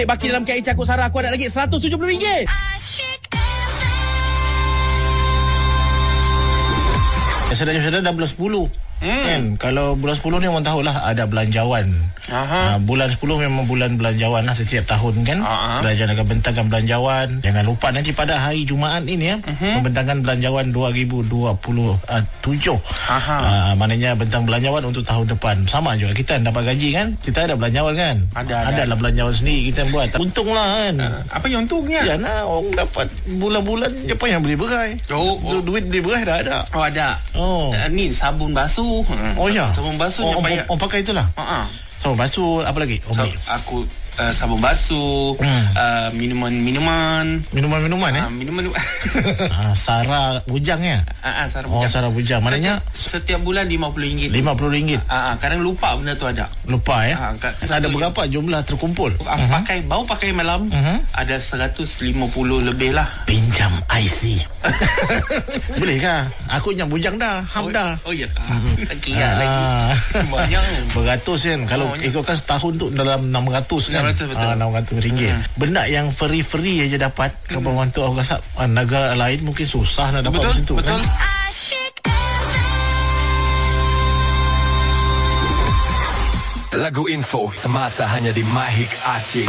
Baki dalam KI Cakuk Sarah, aku ada lagi RM170. Sedang dah bulan 10. Kan kalau bulan 10 ni orang tahulah ada belanjawan. Bulan 10 memang bulan belanjawan lah setiap tahun kan. Kerajaan akan bentangkan belanjawan. Jangan lupa nanti pada hari Jumaat ini membentangkan belanjawan 2027. Maknanya bentang belanjawan untuk tahun depan. Sama juga kita dapat gaji kan, kita ada belanjawan kan. Adalah belanjawan sendiri kita buat. Untunglah kan. Apa yang untungnya? Ya nah, orang dapat bulan-bulan apa yang beli berai. Duit beli berai dah ada. Ada. Ni sabun basuh. Ya. Sabun basuh orang pakai itulah. Sabun basuh apa lagi? Aku sabun basuh, minuman Sarah Bujang ya? Sarah Bujang. Sarah Bujang. Maknanya setiap bulan RM50. RM50. Kadang lupa benda tu ada. Lupa ya? Ada berapa jumlah terkumpul? Baru pakai malam ada 150 lebih lah. Pinjam IC. Boleh kah? Aku yang bujang dah. Dah. Oh ya. Kira lagi. Banyak. Beratus kan. Kalau ikutkan setahun tu dalam 600 kan. Betul. RM600. Benda yang free aja dapat. Kalau tu aku rasa negara lain mungkin susah nak dapat macam tu. Betul. Kan? Lagu info semasa hanya di Mahik Asyik.